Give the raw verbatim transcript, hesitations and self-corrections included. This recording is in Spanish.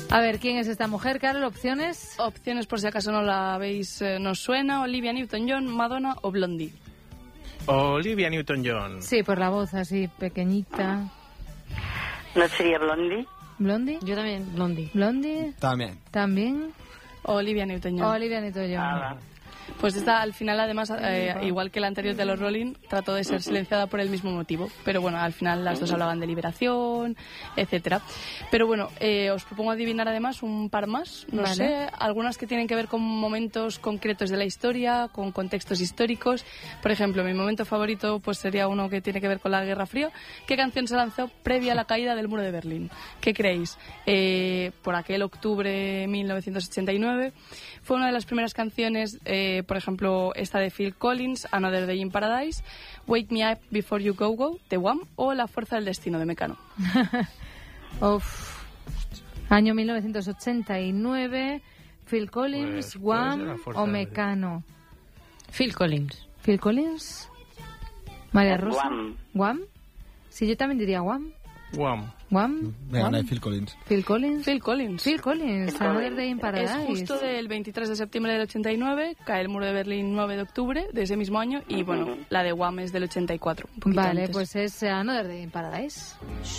A ver, ¿quién es esta mujer, Carol? ¿Opciones? Opciones por si acaso no la veis, eh, nos suena. Olivia Newton-John, Madonna o Blondie. Olivia Newton-John. Sí, por la voz así pequeñita. ¿No sería Blondie? ¿Blondie? Yo también, Blondie. ¿Blondie? También. ¿También? Olivia Newton-John. Olivia Newton-John. Ah, Pues esta, al final, además, eh, igual que la anterior de los Rolling, trató de ser silenciada por el mismo motivo. Pero bueno, al final las dos hablaban de liberación, etcétera. Pero bueno, eh, os propongo adivinar además un par más. No Vale. sé, algunas que tienen que ver con momentos concretos de la historia, con contextos históricos. Por ejemplo, mi momento favorito pues sería uno que tiene que ver con la Guerra Fría. ¿Qué canción se lanzó previa a la caída del muro de Berlín? ¿Qué creéis? Eh, por aquel octubre de mil novecientos ochenta y nueve fue una de las primeras canciones... Eh, por ejemplo, esta de Phil Collins, Another Day in Paradise, Wake Me Up Before You Go Go, de Wham, o La Fuerza del Destino, de Mecano. Uf. Año mil novecientos ochenta y nueve, Phil Collins, Pues, puede Wham ser La Fuerza o del- Mecano. Phil Collins. Phil Collins, María Es Rosa. Wham. Wham. Sí, yo también diría Wham. Wham. Wham. Venga, Wham. no hay Phil Collins. Phil Collins. Phil Collins. Phil Collins, Phil Another Collins. Day in Es Paradise. justo del veintitrés de septiembre del ochenta y nueve, cae el muro de Berlín nueve de octubre de ese mismo año, y bueno, la de Wham es del ochenta y cuatro. Un poquito Vale, antes. pues es Another Day in Paradise.